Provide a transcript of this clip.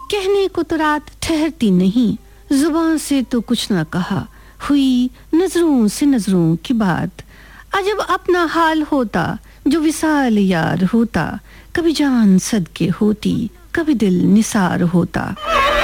कहने को तो रात ठहरती नहीं, जुबान से तो कुछ न कहा, हुई नजरों से नजरों की बात। अजब अपना हाल होता जो विसाल यार होता, कभी जान सदके होती, कभी दिल निसार होता।